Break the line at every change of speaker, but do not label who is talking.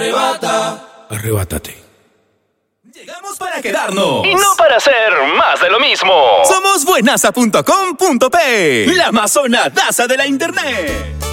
arrebata.
Arrebátate.
Llegamos para quedarnos.
Y no para hacer más de lo mismo.
Somos buenaza.com.p, la amazonadaza de la internet.